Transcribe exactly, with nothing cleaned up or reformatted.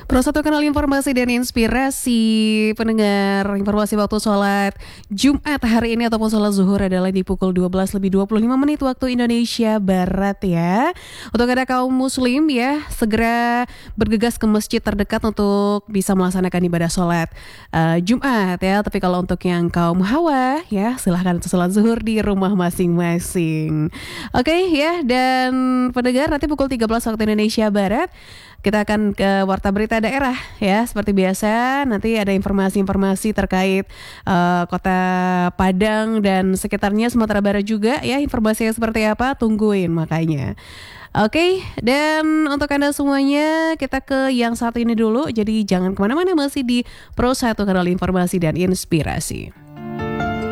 Pro satu kanal informasi dan inspirasi pendengar, informasi waktu sholat Jumat hari ini ataupun sholat zuhur adalah di pukul dua belas lebih dua puluh lima menit waktu Indonesia Barat ya. Untuk ada kaum muslim ya, segera bergegas ke masjid terdekat untuk bisa melaksanakan ibadah sholat uh, Jumat ya. Tapi kalau untuk yang kaum hawa ya, silahkan sholat zuhur di rumah masing-masing. Oke okay, ya, dan pendengar nanti pukul tiga belas waktu Indonesia Barat kita akan ke Warta Berita Daerah ya. Seperti biasa nanti ada informasi-informasi terkait uh, Kota Padang dan sekitarnya, Sumatera Barat juga ya. Informasinya seperti apa, tungguin makanya. Oke, okay, dan untuk Anda semuanya kita ke yang satu ini dulu. Jadi jangan kemana-mana, masih di Pro satu Kanal Informasi dan Inspirasi.